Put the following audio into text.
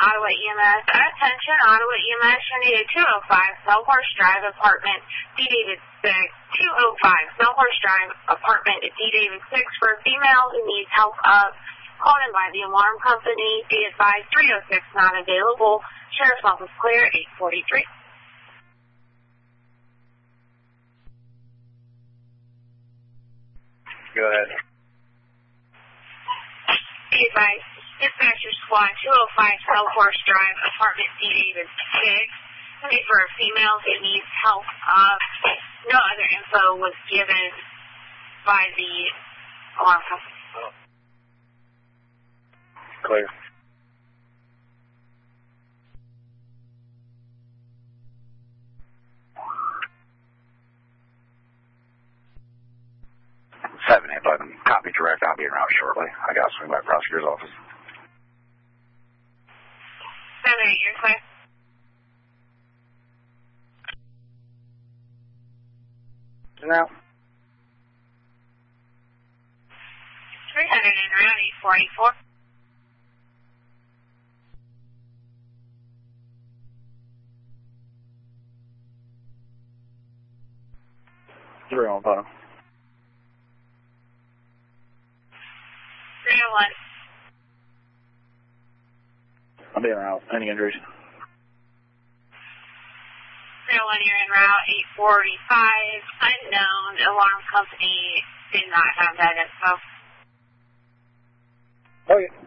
Ottawa EMS. Attention, Ottawa EMS. You're needed 205 Bellhorse Drive, apartment D. David 6. 205 Bellhorse Drive, apartment D. David 6 for a female who needs help up. Called in by the alarm company. Be advised 306 not available. Sheriff's Office clear 843. Go ahead. Be advised, dispatcher squad 205 Bellhorse Drive, apartment D. David 6. Looking for a female who needs help up. No other info was given by the alarm company. Clear. Seven hit button. Copy direct. I'll be en route shortly. I got to swing by prosecutor's office. 7-8, you're clear. Now. 300 en route 844. Three on bottom. 301. I'll be en route. Any injuries? 301, you're en route 845. Unknown. Alarm company did not have that info. Okay.